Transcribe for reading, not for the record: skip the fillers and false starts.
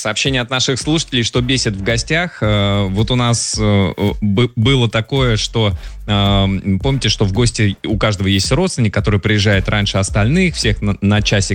Сообщение от наших слушателей, что бесит в гостях. Вот у нас было такое, что помните, что в гости у каждого есть родственник, который приезжает раньше остальных, всех на часик